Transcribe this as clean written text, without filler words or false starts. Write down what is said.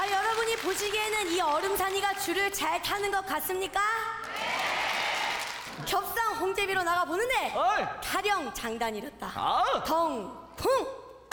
자, 여러분이 보시기에는 이 얼음산이가 줄을 잘 타는 것 같습니까? 겹상 홍제비로 나가보는데 어이. 타령 장단 이렇다. 아. 덩풍